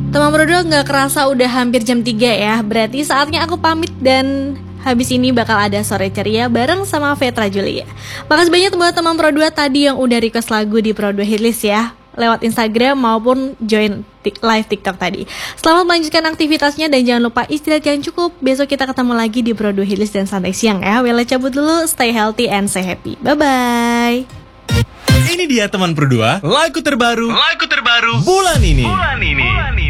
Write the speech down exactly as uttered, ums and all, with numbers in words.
Teman berdua nggak kerasa udah hampir jam tiga ya. Berarti saatnya aku pamit dan habis ini bakal ada Sore Ceria bareng sama Vetra Julia. Makasih banyak buat teman Pro dua tadi yang udah request lagu di Pro dua Hitlist ya, lewat Instagram maupun join live TikTok tadi. Selamat melanjutkan aktivitasnya dan jangan lupa istirahat yang cukup. Besok kita ketemu lagi di Pro dua Hitlist dan Santai Siang ya. Wela cabut dulu, stay healthy and stay happy. Bye-bye. Ini dia teman Pro dua, lagu terbaru, lagu terbaru bulan ini. Bulan ini. Bulan ini.